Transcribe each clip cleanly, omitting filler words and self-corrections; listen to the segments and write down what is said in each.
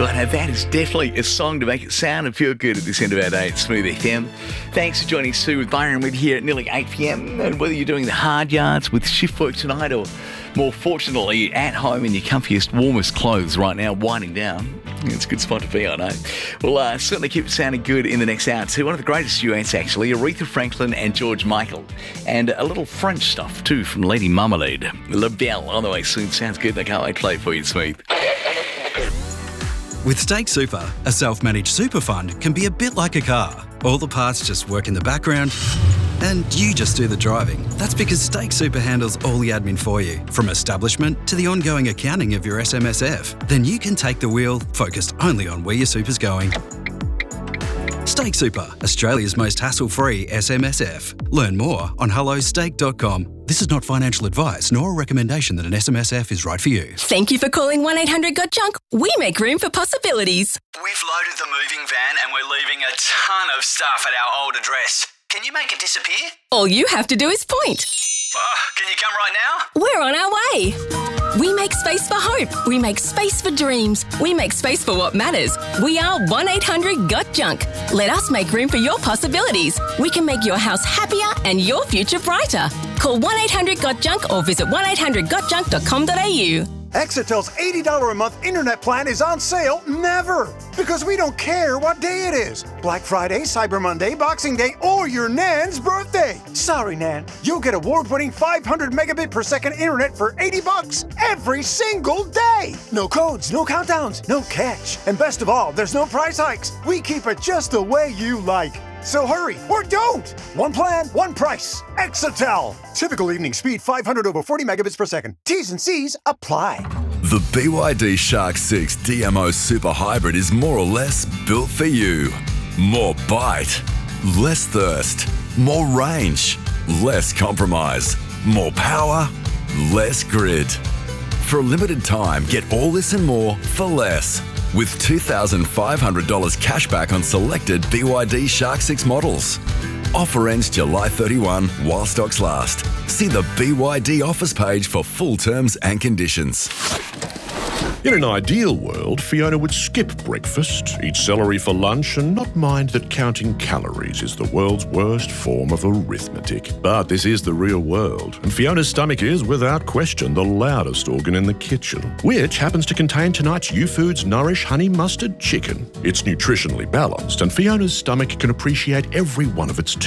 Now that is definitely a song to make it sound and feel good at this end of our day at Smooth FM. Thanks for joining Sue with Byron with here at nearly 8 p.m. And whether you're doing the hard yards with shift work tonight or more fortunately at home in your comfiest, warmest clothes right now, winding down, it's a good spot to be, I know. We'll certainly keep it sounding good in the next hour too. One of the greatest duets actually, Aretha Franklin and George Michael. And a little French stuff too from Lady Marmalade. La Belle on the way soon. Sounds good. I can't wait to play it for you, Smooth. With Stake Super, a self-managed super fund can be a bit like a car. All the parts just work in the background and you just do the driving. That's because Stake Super handles all the admin for you, from establishment to the ongoing accounting of your SMSF. Then you can take the wheel, focused only on where your super's going. Stake Super, Australia's most hassle-free SMSF. Learn more on hellostake.com. This is not financial advice nor a recommendation that an SMSF is right for you. Thank you for calling 1-800-GOT-JUNK. We make room for possibilities. We've loaded the moving van and we're leaving a ton of stuff at our old address. Can you make it disappear? All you have to do is point. Can you come right now? We're on our way. We make space for hope. We make space for dreams. We make space for what matters. We are 1-800-GOT-JUNK. Let us make room for your possibilities. We can make your house happier and your future brighter. Call 1-800-GOT-JUNK or visit 1-800-GOT-JUNK.com.au. Exitel's $80 a month internet plan is on sale never, because we don't care what day it is. Black Friday, Cyber Monday, Boxing Day, or your Nan's birthday. Sorry, Nan. You'll get award-winning 500 megabit per second internet for $80 every single day. No codes, no countdowns, no catch. And best of all, there's no price hikes. We keep it just the way you like. So hurry, or don't! One plan, one price. Exitel. Typical evening speed 500 over 40 megabits per second. T's and C's apply. The BYD Shark 6 DMO Super Hybrid is more or less built for you. More bite, less thirst, more range, less compromise, more power, less grid. For a limited time, get all this and more for less. With $2,500 cash back on selected BYD Shark 6 models. Offer ends July 31 while stocks last. See the BYD offers page for full terms and conditions. In an ideal world, Fiona would skip breakfast, eat celery for lunch, and not mind that counting calories is the world's worst form of arithmetic. But this is the real world, and Fiona's stomach is, without question, the loudest organ in the kitchen, which happens to contain tonight's U-Foods Nourish Honey Mustard Chicken. It's nutritionally balanced, and Fiona's stomach can appreciate every one of its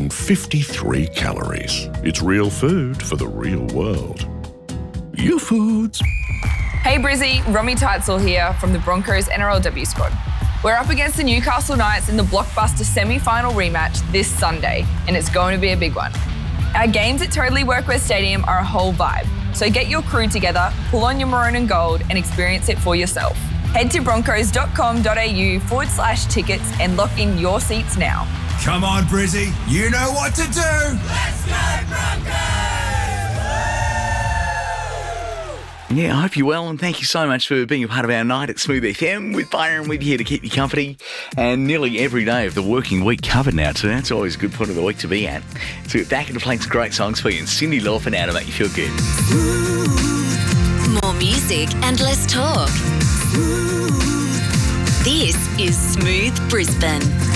253 calories. It's real food for the real world. U-Foods. Hey Brizzy, Romy Teitzel here from the Broncos NRLW squad. We're up against the Newcastle Knights in the blockbuster semi-final rematch this Sunday, and it's going to be a big one. Our games at Totally Workwear Stadium are a whole vibe, so get your crew together, pull on your maroon and gold, and experience it for yourself. Head to broncos.com.au/tickets and lock in your seats now. Come on, Brizzy, you know what to do! Let's go Broncos! Yeah, I hope you're well, and thank you so much for being a part of our night at Smooth FM with Byron with you here to keep you company, and nearly every day of the working week covered now too. That's always a good point of the week to be at. So we're back into playing some great songs for you, and Cyndi Lauper now to make you feel good. More music and less talk. This is Smooth Brisbane.